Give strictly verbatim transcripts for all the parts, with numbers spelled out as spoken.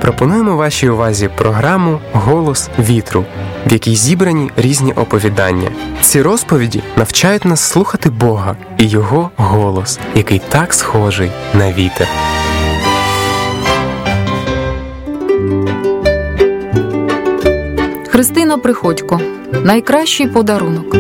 Пропонуємо вашій увазі програму «Голос вітру», в якій зібрані різні оповідання. Ці розповіді навчають нас слухати Бога і Його голос, який так схожий на вітер. Христина Приходько. Найкращий подарунок.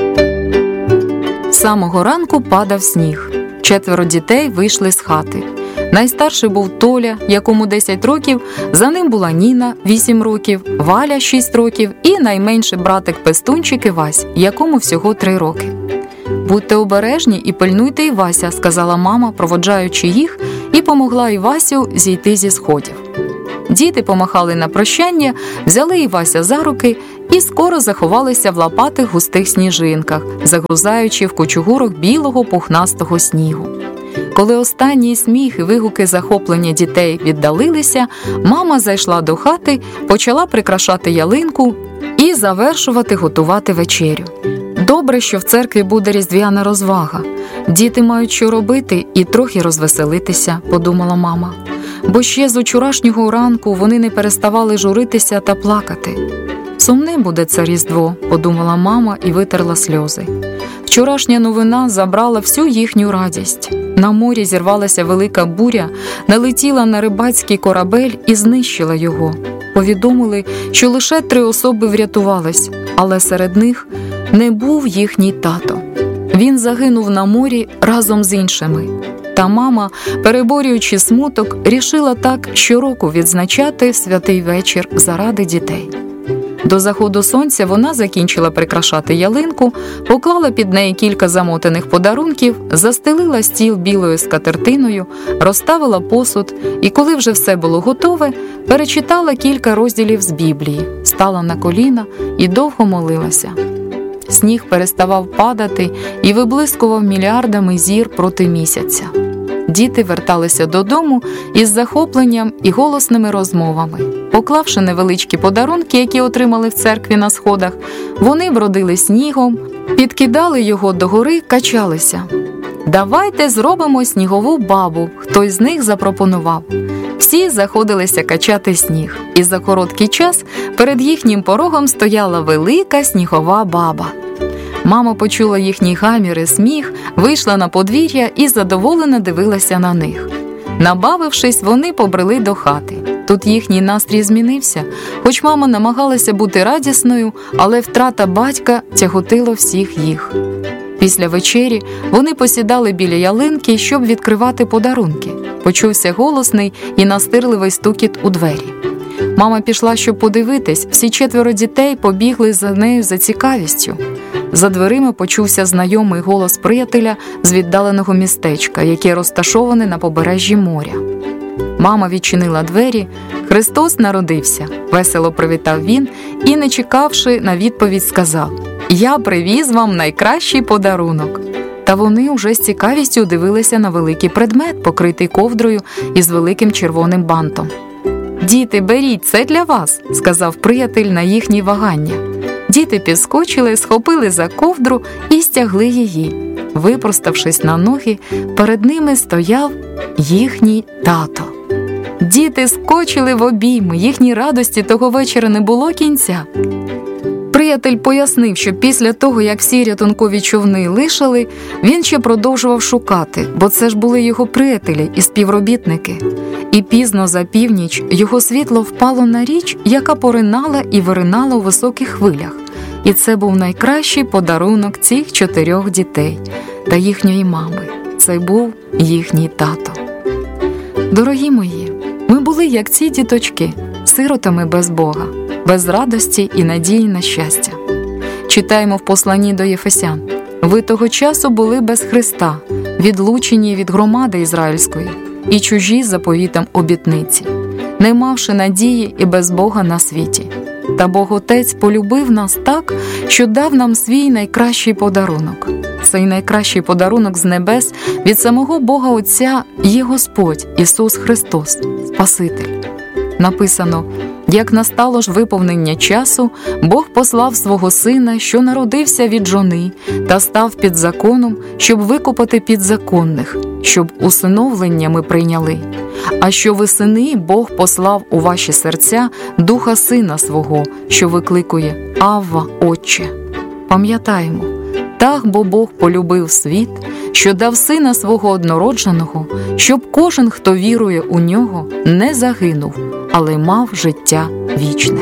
З самого ранку падав сніг. Четверо дітей вийшли з хати. Найстарший був Толя, якому десять років, за ним була Ніна, вісім років, Валя, шість років і найменший братик Пестунчик Івась, якому всього три роки. «Будьте обережні і пильнуйте Івася», – сказала мама, проводжаючи їх, і помогла Івасю зійти зі сходів. Діти помахали на прощання, взяли Івася за руки і скоро заховалися в лопатих густих сніжинках, загрузаючи в кучугурок білого пухнастого снігу. Коли останній сміх і вигуки захоплення дітей віддалилися, мама зайшла до хати, почала прикрашати ялинку і завершувати готувати вечерю. Добре, що в церкві буде різдвяна розвага. Діти мають що робити і трохи розвеселитися, подумала мама. Бо ще з учорашнього ранку вони не переставали журитися та плакати. Сумне буде це Різдво, подумала мама і витерла сльози. Вчорашня новина забрала всю їхню радість. На морі зірвалася велика буря, налетіла на рибацький корабель і знищила його. Повідомили, що лише три особи врятувались, але серед них не був їхній тато. Він загинув на морі разом з іншими. Та мама, переборюючи смуток, рішила так щороку відзначати святий вечір заради дітей. До заходу сонця вона закінчила прикрашати ялинку, поклала під неї кілька замотаних подарунків, застелила стіл білою скатертиною, розставила посуд і, коли вже все було готове, перечитала кілька розділів з Біблії, стала на коліна і довго молилася. Сніг переставав падати і виблискував мільярдами зір проти місяця. Діти верталися додому із захопленням і голосними розмовами. Поклавши невеличкі подарунки, які отримали в церкві на сходах, вони бродили снігом, підкидали його догори, качалися. «Давайте зробимо снігову бабу», хтось з них запропонував. Всі заходилися качати сніг, і за короткий час перед їхнім порогом стояла велика снігова баба. Мама почула їхній гамір і сміх, вийшла на подвір'я і задоволено дивилася на них. Набавившись, вони побрели до хати. Тут їхній настрій змінився. Хоч мама намагалася бути радісною, але втрата батька тяготила всіх їх. Після вечері вони посідали біля ялинки, щоб відкривати подарунки. Почувся голосний і настирливий стукіт у двері. Мама пішла, щоб подивитись, всі четверо дітей побігли за нею за цікавістю. За дверима почувся знайомий голос приятеля з віддаленого містечка, яке розташоване на побережжі моря. Мама відчинила двері. «Христос народився», – весело привітав він і, не чекавши на відповідь, сказав: «Я привіз вам найкращий подарунок». Та вони уже з цікавістю дивилися на великий предмет, покритий ковдрою із великим червоним бантом. «Діти, беріть, це для вас», – сказав приятель на їхні вагання. Діти підскочили, схопили за ковдру і стягли її. Випроставшись на ноги, перед ними стояв їхній тато. Діти скочили в обійми, їхній радості того вечора не було кінця. Приятель пояснив, що після того, як всі рятункові човни лишили, він ще продовжував шукати, бо це ж були його приятелі і співробітники. І пізно за північ його світло впало на річ, яка поринала і виринала у високих хвилях. І це був найкращий подарунок цих чотирьох дітей та їхньої мами. Це був їхній тато. Дорогі мої, ми були як ці діточки, сиротами без Бога, без радості і надії на щастя. Читаємо в посланні до Єфесян: «Ви того часу були без Христа, відлучені від громади ізраїльської, і чужі заповітам обітниці, не мавши надії і без Бога на світі. Та Бог Отець полюбив нас так, що дав нам свій найкращий подарунок. Цей найкращий подарунок з небес від самого Бога Отця є Господь Ісус Христос, Спаситель». Написано: Як настало ж виповнення часу, Бог послав свого сина, що народився від жони, та став під законом, щоб викупати підзаконних, щоб усиновлення ми прийняли. А що ви сини, Бог послав у ваші серця духа сина свого, що викликує «Авва, Отче». Пам'ятаємо, так бо Бог полюбив світ, що дав сина свого однородженого, щоб кожен, хто вірує у нього, не загинув, але мав життя вічне.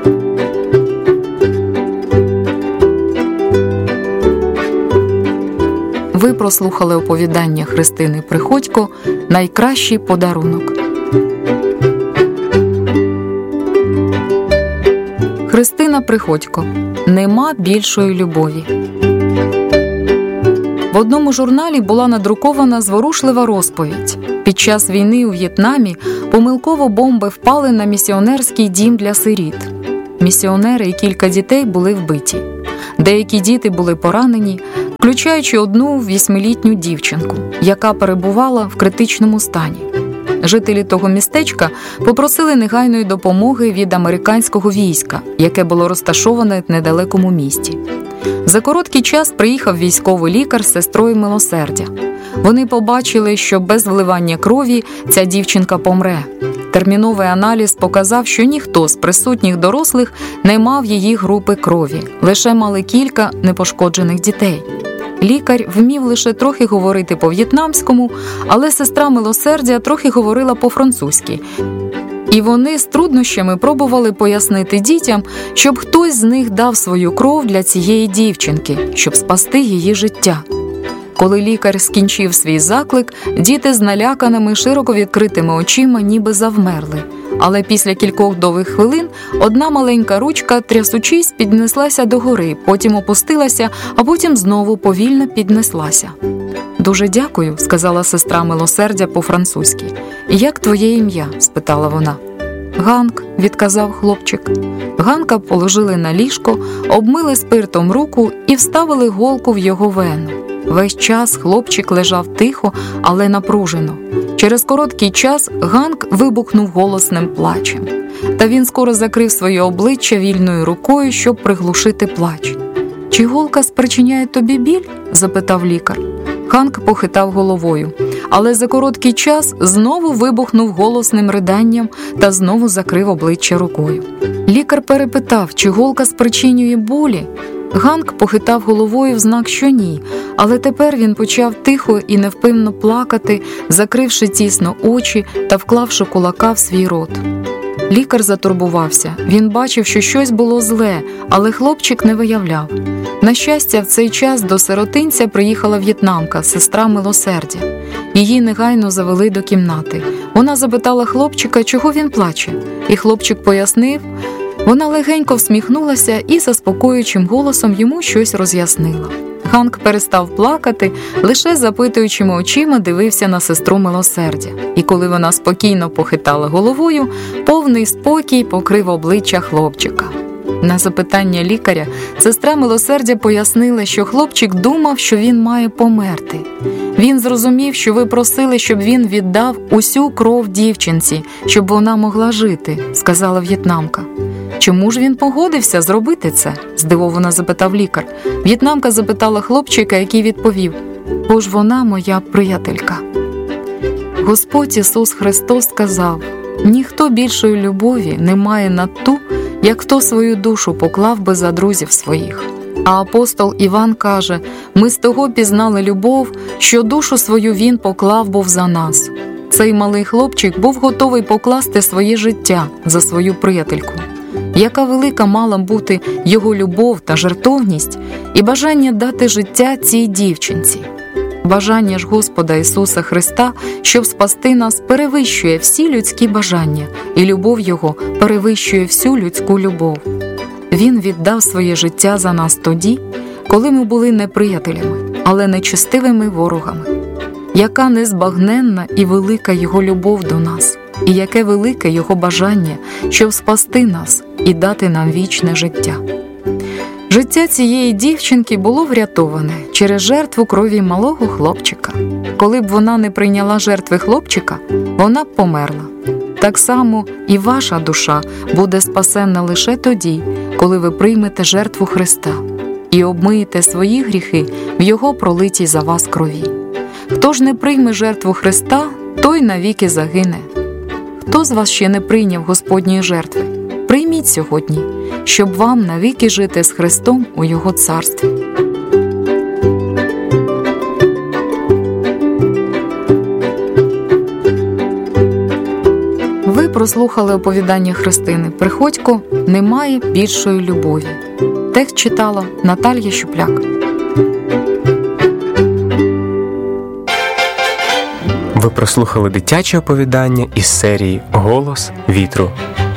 Ви прослухали оповідання Христини Приходько «Найкращий подарунок». Христина Приходько. Нема більшої любові. В одному журналі була надрукована зворушлива розповідь. Під час війни у В'єтнамі помилково бомби впали на місіонерський дім для сиріт. Місіонери і кілька дітей були вбиті. Деякі діти були поранені, включаючи одну восьмилітню дівчинку, яка перебувала в критичному стані. Жителі того містечка попросили негайної допомоги від американського війська, яке було розташоване в недалекому місті. За короткий час приїхав військовий лікар з сестрою милосердя. Вони побачили, що без вливання крові ця дівчинка помре. Терміновий аналіз показав, що ніхто з присутніх дорослих не мав її групи крові, лише мали кілька непошкоджених дітей. Лікар вмів лише трохи говорити по-в'єтнамському, але сестра милосердя трохи говорила по-французьки. І вони з труднощами пробували пояснити дітям, щоб хтось з них дав свою кров для цієї дівчинки, щоб спасти її життя. Коли лікар скінчив свій заклик, діти з наляканими, широко відкритими очима ніби завмерли. Але після кількох довгих хвилин одна маленька ручка, трясучись, піднеслася догори, потім опустилася, а потім знову повільно піднеслася. «Дуже дякую», – сказала сестра милосердя по-французьки. «Як твоє ім'я?» – спитала вона. «Ганк», – відказав хлопчик. Ганка положили на ліжко, обмили спиртом руку і вставили голку в його вену. Весь час хлопчик лежав тихо, але напружено. Через короткий час Ганк вибухнув голосним плачем. Та він скоро закрив своє обличчя вільною рукою, щоб приглушити плач. «Чи голка спричиняє тобі біль?» – запитав лікар. Ганк похитав головою, але за короткий час знову вибухнув голосним риданням та знову закрив обличчя рукою. Лікар перепитав, чи голка спричинює болі. Ганк похитав головою в знак, що ні, але тепер він почав тихо і невпинно плакати, закривши тісно очі та вклавши кулака в свій рот. Лікар затурбувався. Він бачив, що щось було зле, але хлопчик не виявляв. На щастя, в цей час до сиротинця приїхала в'єтнамка, сестра милосердя. Її негайно завели до кімнати. Вона запитала хлопчика, чого він плаче, і хлопчик пояснив. Вона легенько всміхнулася і заспокоюючим голосом йому щось роз'яснила. Ганк перестав плакати, лише запитуючими очима дивився на сестру милосердя. І коли вона спокійно похитала головою, повний спокій покрив обличчя хлопчика. На запитання лікаря сестра милосердя пояснила, що хлопчик думав, що він має померти. Він зрозумів, що ви просили, щоб він віддав усю кров дівчинці, щоб вона могла жити, сказала в'єтнамка. «Чому ж він погодився зробити це?» – здивовано запитав лікар. В'єтнамка запитала хлопчика, який відповів: «Бо ж вона моя приятелька». Господь Ісус Христос сказав: «Ніхто більшої любові не має на ту, як хто свою душу поклав би за друзів своїх». А апостол Іван каже: «Ми з того пізнали любов, що душу свою він поклав був за нас». Цей малий хлопчик був готовий покласти своє життя за свою приятельку. Яка велика мала бути його любов та жертовність і бажання дати життя цій дівчинці. Бажання ж Господа Ісуса Христа, щоб спасти нас, перевищує всі людські бажання, і любов Його перевищує всю людську любов. Він віддав своє життя за нас тоді, коли ми були не приятелями, але нечестивими ворогами. Яка незбагненна і велика Його любов до нас, і яке велике Його бажання, щоб спасти нас і дати нам вічне життя. Життя цієї дівчинки було врятоване через жертву крові малого хлопчика. Коли б вона не прийняла жертви хлопчика, вона б померла. Так само і ваша душа буде спасенна лише тоді, коли ви приймете жертву Христа і обмиєте свої гріхи в Його пролитій за вас крові. Хто ж не прийме жертву Христа, той навіки загине. Хто з вас ще не прийняв Господньої жертви? Прийміть сьогодні, щоб вам навіки жити з Христом у Його царстві. Ви прослухали оповідання Христини Приходько «Немає більшої любові». Текст читала Наталія Щупляк. Ви прослухали дитяче оповідання із серії «Голос вітру».